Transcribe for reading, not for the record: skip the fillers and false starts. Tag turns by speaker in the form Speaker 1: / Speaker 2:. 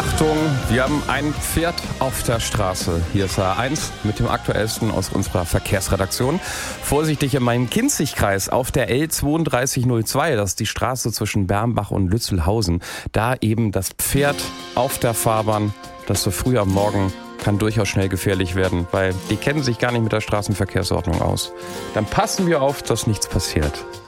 Speaker 1: Achtung, wir haben ein Pferd auf der Straße. Hier ist A1 mit dem Aktuellsten aus unserer Verkehrsredaktion. Vorsichtig im Main-Kinzig-Kreis auf der L3202, das ist die Straße zwischen Bermbach und Lützelhausen. Da eben das Pferd auf der Fahrbahn, das so früh am Morgen kann durchaus schnell gefährlich werden, weil die kennen sich gar nicht mit der Straßenverkehrsordnung aus. Dann passen wir auf, dass nichts passiert.